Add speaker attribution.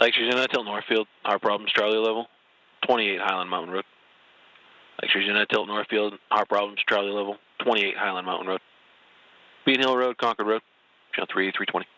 Speaker 1: Lakeshores United Tilt Northfield, our problems Charlie level, 28 Highland Mountain Road. Lakeshores United Tilt Northfield, our problems Charlie level, 28 Highland Mountain Road. Bean Hill Road, Concord Road, channel 3, 320.